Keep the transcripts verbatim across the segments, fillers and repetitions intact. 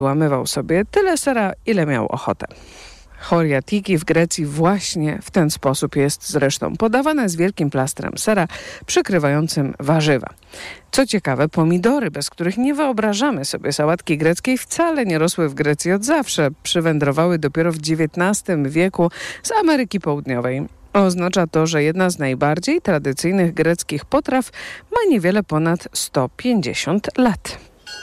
Łamywał sobie tyle sera, ile miał ochotę. Choriatiki w Grecji właśnie w ten sposób jest zresztą podawane, z wielkim plastrem sera przykrywającym warzywa. Co ciekawe, pomidory, bez których nie wyobrażamy sobie sałatki greckiej, wcale nie rosły w Grecji od zawsze. Przywędrowały dopiero w dziewiętnastym wieku z Ameryki Południowej. Oznacza to, że jedna z najbardziej tradycyjnych greckich potraw ma niewiele ponad sto pięćdziesiąt lat.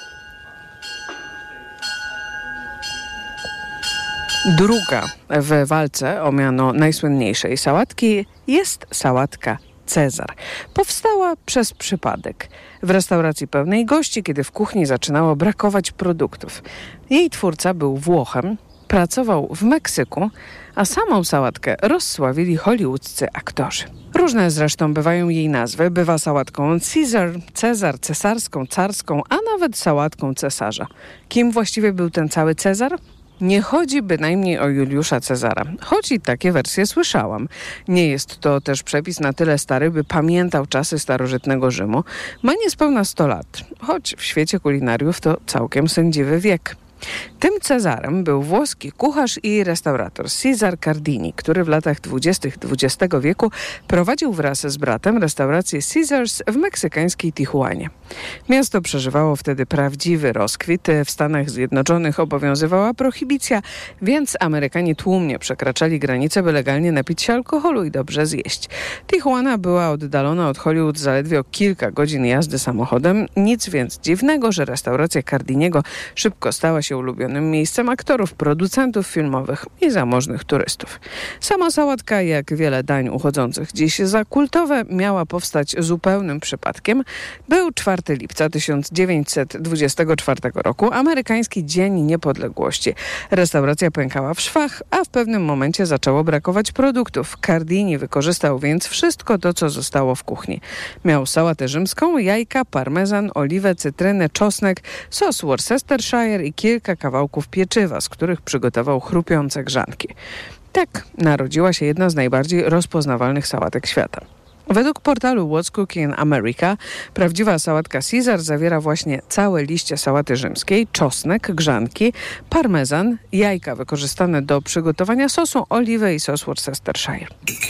Druga w walce o miano najsłynniejszej sałatki jest sałatka Cezar. Powstała przez przypadek w restauracji pełnej gości, kiedy w kuchni zaczynało brakować produktów. Jej twórca był Włochem, pracował w Meksyku, a samą sałatkę rozsławili hollywoodzcy aktorzy. Różne zresztą bywają jej nazwy. Bywa sałatką Caesar, Cezar, cesarską, carską, a nawet sałatką cesarza. Kim właściwie był ten cały Cezar? Nie chodzi bynajmniej o Juliusza Cezara, choć i takie wersje słyszałam. Nie jest to też przepis na tyle stary, by pamiętał czasy starożytnego Rzymu. Ma niespełna sto lat, choć w świecie kulinariów to całkiem sędziwy wiek. Tym Cezarem był włoski kucharz i restaurator Cesare Cardini, który w latach dwudziestych dwudziestego wieku prowadził wraz z bratem restaurację Caesars w meksykańskiej Tijuanie. Miasto przeżywało wtedy prawdziwy rozkwit. W Stanach Zjednoczonych obowiązywała prohibicja, więc Amerykanie tłumnie przekraczali granice, by legalnie napić się alkoholu i dobrze zjeść. Tijuana była oddalona od Hollywood zaledwie o kilka godzin jazdy samochodem. Nic więc dziwnego, że restauracja Cardiniego szybko stała się ulubionym miejscem aktorów, producentów filmowych i zamożnych turystów. Sama sałatka, jak wiele dań uchodzących dziś za kultowe, miała powstać zupełnym przypadkiem. Był czwartego lipca tysiąc dziewięćset dwudziestego czwartego roku, amerykański Dzień Niepodległości. Restauracja pękała w szwach, a w pewnym momencie zaczęło brakować produktów. Cardini wykorzystał więc wszystko to, co zostało w kuchni. Miał sałatę rzymską, jajka, parmezan, oliwę, cytrynę, czosnek, sos Worcestershire i kilka kawałków pieczywa, z których przygotował chrupiące grzanki. Tak narodziła się jedna z najbardziej rozpoznawalnych sałatek świata. Według portalu What's Cooking in America prawdziwa sałatka Caesar zawiera właśnie całe liście sałaty rzymskiej, czosnek, grzanki, parmezan, jajka wykorzystane do przygotowania sosu, oliwę i sos Worcestershire.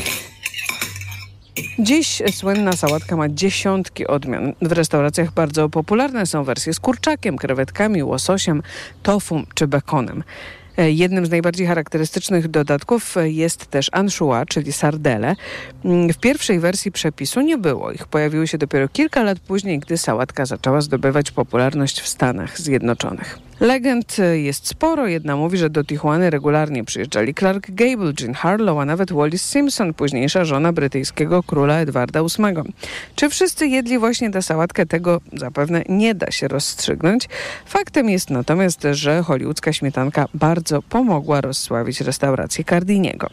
Dziś słynna sałatka ma dziesiątki odmian. W restauracjach bardzo popularne są wersje z kurczakiem, krewetkami, łososiem, tofu czy bekonem. Jednym z najbardziej charakterystycznych dodatków jest też anchois, czyli sardele. W pierwszej wersji przepisu nie było ich. Pojawiły się dopiero kilka lat później, gdy sałatka zaczęła zdobywać popularność w Stanach Zjednoczonych. Legend jest sporo. Jedna mówi, że do Tijuany regularnie przyjeżdżali Clark Gable, Jean Harlow, a nawet Wallis Simpson, późniejsza żona brytyjskiego króla Edwarda ósmego. Czy wszyscy jedli właśnie tę sałatkę? Tego zapewne nie da się rozstrzygnąć. Faktem jest natomiast, że hollywoodzka śmietanka bardzo pomogła rozsławić restaurację Cardiniego.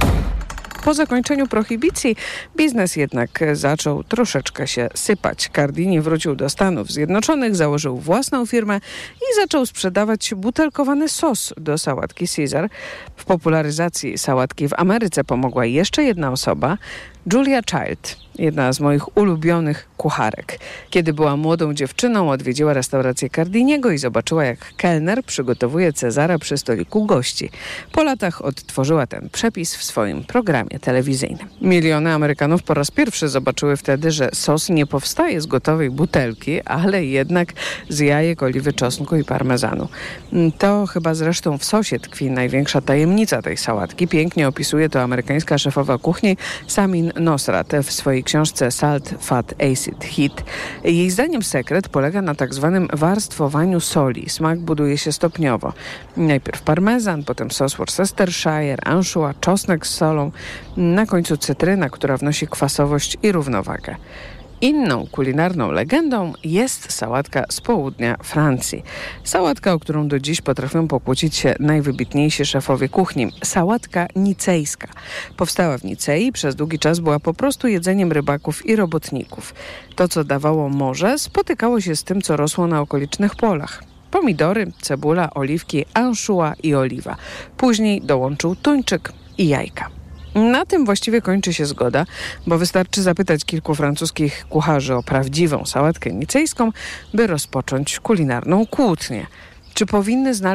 Po zakończeniu prohibicji biznes jednak zaczął troszeczkę się sypać. Cardini wrócił do Stanów Zjednoczonych, założył własną firmę i zaczął sprzedawać butelkowany sos do sałatki Caesar. W popularyzacji sałatki w Ameryce pomogła jeszcze jedna osoba, Julia Child, jedna z moich ulubionych kucharek. Kiedy była młodą dziewczyną, odwiedziła restaurację Cardiniego i zobaczyła, jak kelner przygotowuje Cezara przy stoliku gości. Po latach odtworzyła ten przepis w swoim programie telewizyjnym. Miliony Amerykanów po raz pierwszy zobaczyły wtedy, że sos nie powstaje z gotowej butelki, ale jednak z jajek, oliwy, czosnku i parmezanu. To chyba zresztą w sosie tkwi największa tajemnica tej sałatki. Pięknie opisuje to amerykańska szefowa kuchni Samin Nosrat w swojej książce Salt, Fat, Acid, Heat. Jej zdaniem sekret polega na tak zwanym warstwowaniu soli. Smak buduje się stopniowo. Najpierw parmezan, potem sos Worcestershire, anchois, czosnek z solą, na końcu cytryna, która wnosi kwasowość i równowagę. Inną kulinarną legendą jest sałatka z południa Francji. Sałatka, o którą do dziś potrafią pokłócić się najwybitniejsi szefowie kuchni. Sałatka nicejska. Powstała w Nicei, przez długi czas była po prostu jedzeniem rybaków i robotników. To, co dawało morze, spotykało się z tym, co rosło na okolicznych polach. Pomidory, cebula, oliwki, anchois i oliwa. Później dołączył tuńczyk i jajka. Na tym właściwie kończy się zgoda, bo wystarczy zapytać kilku francuskich kucharzy o prawdziwą sałatkę nicejską, by rozpocząć kulinarną kłótnię. Czy powinny znaleźć